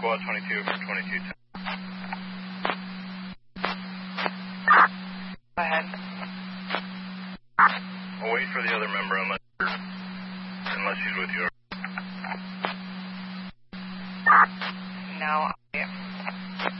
Squad 22 for 2210. Go ahead. I'll wait for the other member unless she's with you.